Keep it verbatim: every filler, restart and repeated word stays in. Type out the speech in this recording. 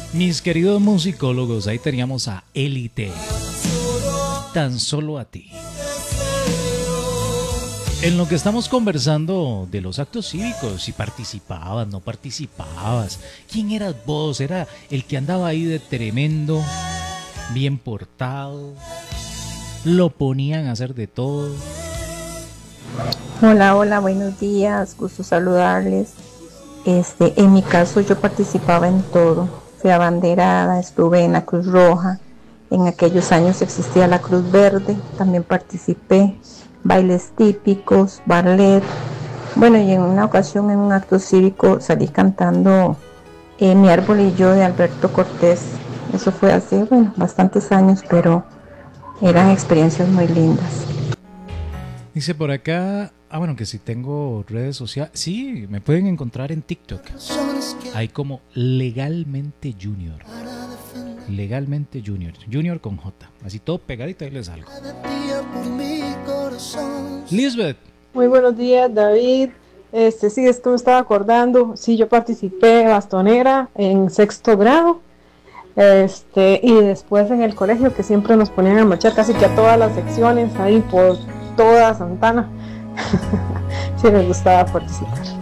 Mis queridos musicólogos, ahí teníamos a Élite. Tan solo a ti. En lo que estamos conversando de los actos cívicos, si participabas, no participabas, ¿quién eras vos? ¿Era el que andaba ahí de tremendo, bien portado? ¿Lo ponían a hacer de todo? Hola, hola, buenos días, gusto saludarles. Este, en mi caso yo participaba en todo, fui abanderada, estuve en la Cruz Roja, en aquellos años existía la Cruz Verde, también participé, bailes típicos, ballet, bueno, y en una ocasión en un acto cívico salí cantando eh, Mi árbol y yo de Alberto Cortés. Eso fue hace, bueno, bastantes años, pero eran experiencias muy lindas. Dice por acá, ah bueno, que si tengo redes sociales, sí, me pueden encontrar en TikTok. Hay como Legalmente Junior. Legalmente Junior, Junior con J, así todo pegadito, ahí les salgo. Lisbeth. Muy buenos días, David. Este, sí, esto me estaba acordando. Sí, yo participé bastonera en sexto grado. Este, y después en el colegio que siempre nos ponían a marchar casi que a todas las secciones, ahí por toda Santana. Sí, me gustaba participar.